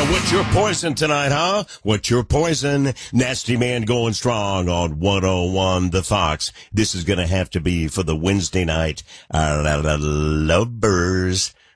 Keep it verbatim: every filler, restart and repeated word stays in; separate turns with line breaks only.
Yeah, what's your poison tonight, huh? What's your poison? Nasty Man going strong on one oh one The Fox. This is going to have to be for the Wednesday night uh, lovers.